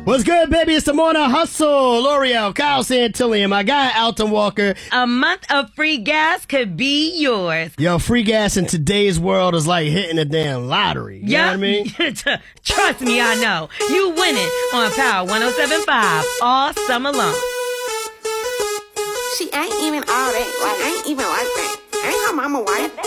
What's good, baby? It's the Morning Hustle. L'Oreal, Kyle Santillion, my guy, Alton Walker. A month of free gas could be yours. Yo, free gas in today's world is like hitting a damn lottery. You know what I mean? Trust me, I know. You win it on Power 107.5 all summer long. She ain't even all that. Like, ain't even like that. Ain't her mama wife.